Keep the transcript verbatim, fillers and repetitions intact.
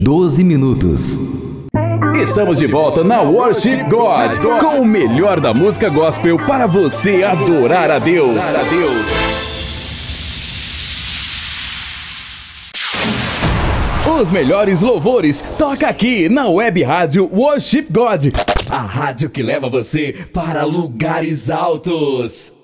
doze minutos. Estamos de volta na Worship God, com o melhor da música gospel para você adorar a Deus. Os melhores louvores toca aqui na Web Rádio Worship God, a rádio que leva você para lugares altos.